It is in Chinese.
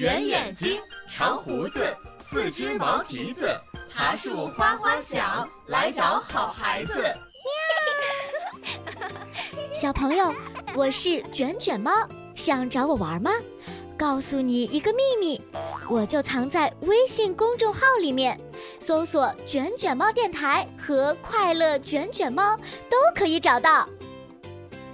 圆眼睛，长胡子，4只毛蹄子，爬树哗哗响，来找好孩子。 小朋友，我是卷卷猫，想找我玩吗？告诉你一个秘密，我就藏在微信公众号里面，搜索卷卷猫电台和快乐卷卷猫都可以找到。